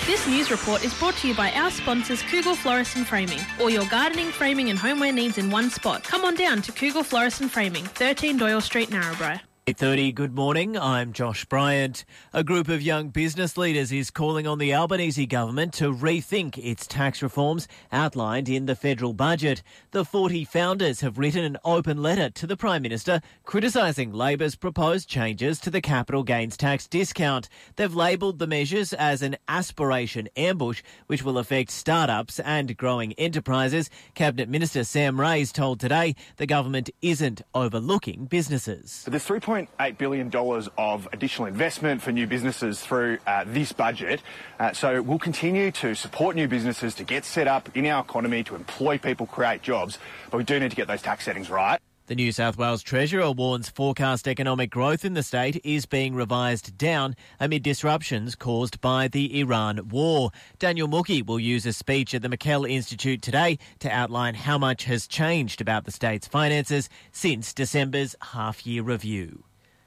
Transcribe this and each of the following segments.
This news report is brought to you by our sponsors Cougal Florist and Framing. All your gardening, framing and homeware needs in one spot. Come on down to Cougal Florist and Framing, 13 Doyle Street, Narrabri. 8:30, good morning, I'm Josh Bryant. A group of young business leaders is calling on the Albanese government to rethink its tax reforms outlined in the federal budget. The 40 founders have written an open letter to the Prime Minister criticising Labor's proposed changes to the capital gains tax discount. They've labelled the measures as an aspiration ambush which will affect startups and growing enterprises. Cabinet Minister Sam Ray's told Today the government isn't overlooking businesses. There's $3.8 billion of additional investment for new businesses through this budget. So we'll continue to support new businesses to get set up in our economy, to employ people, create jobs, but we do need to get those tax settings right. The New South Wales Treasurer warns forecast economic growth in the state is being revised down amid disruptions caused by the Iran war. Daniel Mookhey will use a speech at the McKell Institute today to outline how much has changed about the state's finances since December's half-year review.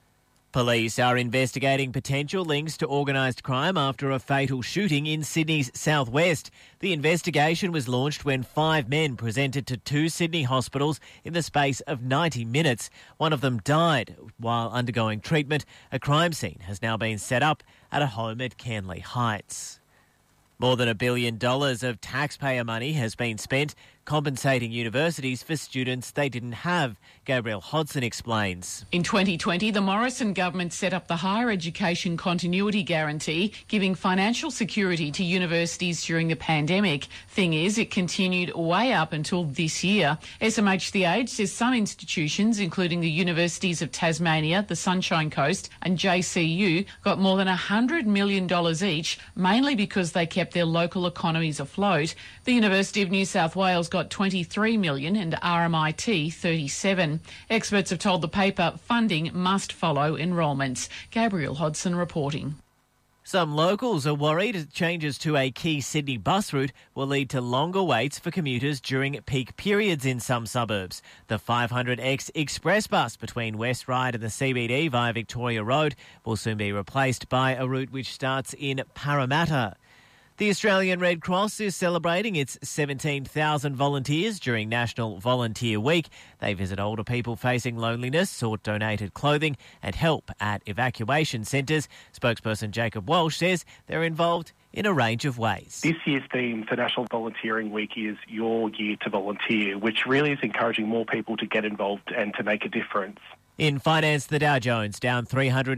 Police are investigating potential links to organised crime after a fatal shooting in Sydney's southwest. The investigation was launched when 5 men presented to 2 Sydney hospitals in the space of 90 minutes. One of them died while undergoing treatment. A crime scene has now been set up at a home at Canley Heights. More than $1 billion of taxpayer money has been spent compensating universities for students they didn't have. Gabrielle Hodson explains. In 2020, the Morrison government set up the Higher Education Continuity Guarantee, giving financial security to universities during the pandemic. Thing is, it continued way up until this year. SMH The Age says some institutions, including the Universities of Tasmania, the Sunshine Coast and JCU, got more than $100 million each, mainly because they kept their local economies afloat. The University of New South Wales got $23 million and RMIT $37. Experts have told the paper funding must follow enrolments. Gabrielle Hodson reporting. Some locals are worried changes to a key Sydney bus route will lead to longer waits for commuters during peak periods in some suburbs. The 500X Express bus between West Ryde and the CBD via Victoria Road will soon be replaced by a route which starts in Parramatta. The Australian Red Cross is celebrating its 17,000 volunteers during National Volunteer Week. They visit older people facing loneliness, sort donated clothing and help at evacuation centres. Spokesperson Jacob Walsh says they're involved in a range of ways. This year's theme for National Volunteering Week is Your Year to Volunteer, which really is encouraging more people to get involved and to make a difference. In finance, the Dow Jones down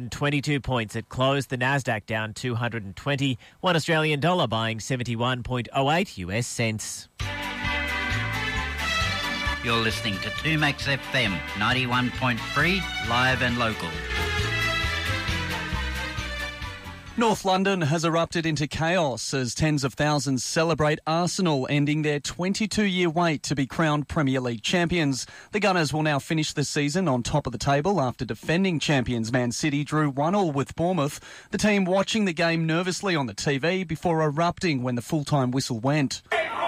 322 points at close. The Nasdaq down 220. $1 Australian dollar buying 71.08 US cents. You're listening to 2Max FM 91.3 live and local. North London has erupted into chaos as tens of thousands celebrate Arsenal ending their 22-year wait to be crowned Premier League champions. The Gunners will now finish the season on top of the table after defending champions Man City drew 1-1 with Bournemouth. The team watching the game nervously on the TV before erupting when the full-time whistle went.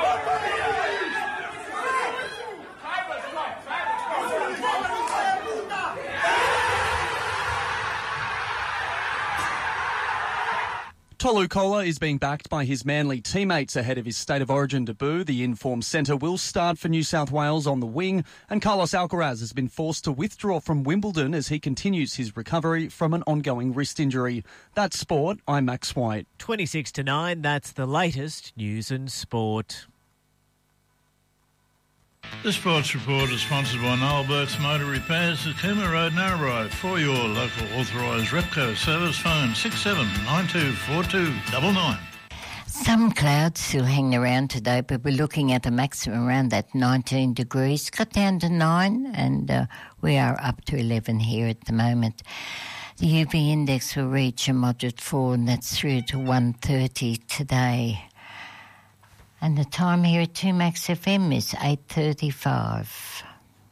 Tolu Kola is being backed by his Manly teammates ahead of his State of Origin debut. The in-form centre will start for New South Wales on the wing, and Carlos Alcaraz has been forced to withdraw from Wimbledon as he continues his recovery from an ongoing wrist injury. That's sport. I'm Max White. 26 to 9, that's the latest news and sport. The Sports Report is sponsored by Noel Burke's Motor Repairs at Cooma Road, Narrabri. For your local authorised Repco service, phone 67924299. Some clouds still hang around today, but we're looking at a maximum around that 19 degrees. Got down to 9 and we are up to 11 here at the moment. The UV index will reach a moderate 4 and that's through to 130 today. And the time here at 2Max FM is 8:35.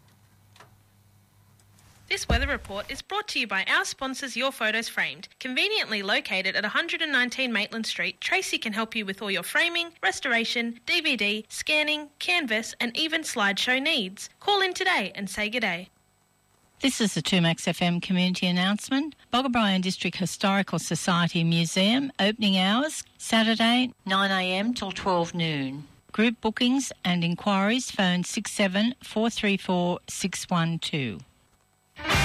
This weather report is brought to you by our sponsors Your Photos Framed. Conveniently located at 119 Maitland Street, Tracy can help you with all your framing, restoration, DVD, scanning, canvas and even slideshow needs. Call in today and say good day. This is the 2Max FM community announcement. Boggabri District Historical Society Museum opening hours Saturday 9am till 12 noon. Group bookings and inquiries phone 67 434 612.